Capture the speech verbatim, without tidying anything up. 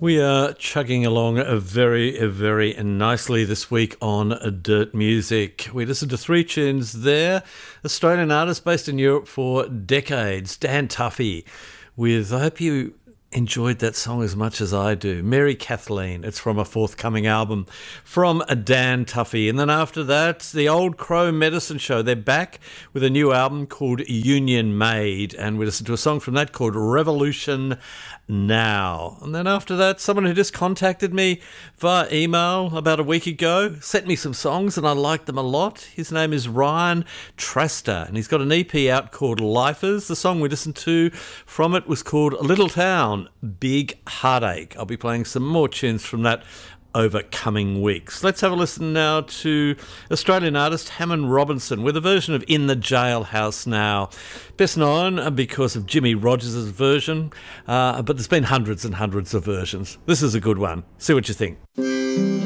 We are chugging along a very, a very nicely this week on Dirt Music. We listened to three tunes there. Australian artist based in Europe for decades, Dan Tuffy, with, I hope you enjoyed that song as much as I do, Mary Kathleen. It's from a forthcoming album from Dan Tuffy. And then after that, the Old Crow Medicine Show. They're back with a new album called Union Made, and we listened to a song from that called Revolution Now. And then after that, someone who just contacted me via email about a week ago, sent me some songs and I liked them a lot. His name is Ryan Traster, and he's got an E P out called Lifers. The song we listened to from it was called Little Town, Big Heartache. I'll be playing some more tunes from that over coming weeks. Let's have a listen now to Australian artist Hammond Robinson with a version of In the Jailhouse Now. Best known because of Jimmy Rogers' version, uh, but there's been hundreds and hundreds of versions. This is a good one. See what you think.